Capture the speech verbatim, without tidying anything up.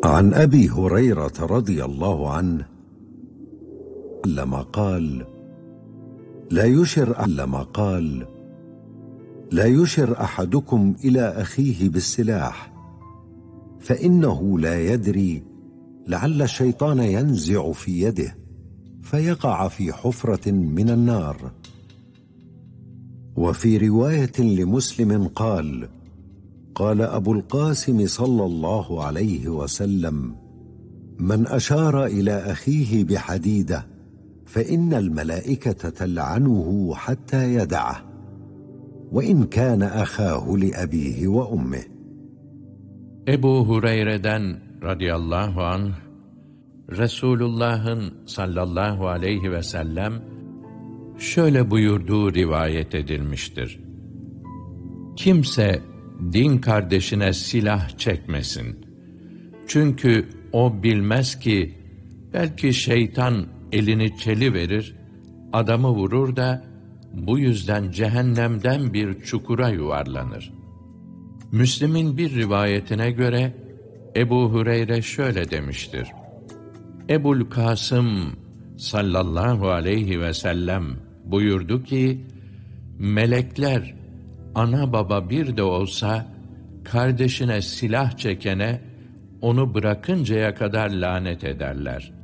عن أبي هريرة رضي الله عنه لما قال لا يشر لما قال لا يشر أحدكم إلى أخيه بالسلاح فإنه لا يدري لعل الشيطان ينزع في يده فيقع في حفرة من النار. وفي رواية لمسلم قال قال أبو القاسم صلى الله عليه وسلم من أشار إلى أخيه بحديدة فإن الملائكة تلعنه حتى يدعه وإن كان أخاه لأبيه وأمه. Ebu Hureyre'den radıyallahu anh, Resulullah'ın sallallahu aleyhi ve sellem şöyle buyurduğu rivayet edilmiştir. Kimse din kardeşine silah çekmesin. Çünkü o bilmez ki belki şeytan elini çeliverir, adamı vurur da bu yüzden cehennemden bir çukura yuvarlanır. Müslim'in bir rivayetine göre Ebu Hureyre şöyle demiştir. Ebul Kasım sallallahu aleyhi ve sellem buyurdu ki, melekler ana baba bir de olsa kardeşine silah çekene onu bırakıncaya kadar lanet ederler.